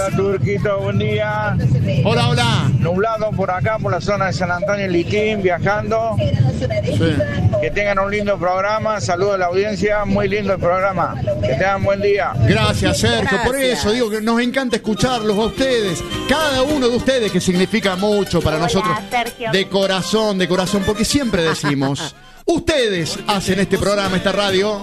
Hola, Turquito, buen día. Hola, hola. Nublado por acá, por la zona de San Antonio y Liquín, viajando. Sí. Que tengan un lindo programa. Saludos a la audiencia. Muy lindo el programa. Que tengan buen día. Gracias, Sergio. Por Gracias. eso digo que nos encanta escucharlos a ustedes. Cada uno de ustedes que significa mucho para Hola, nosotros. Sergio. De corazón, porque siempre decimos, ustedes hacen este programa, esta radio.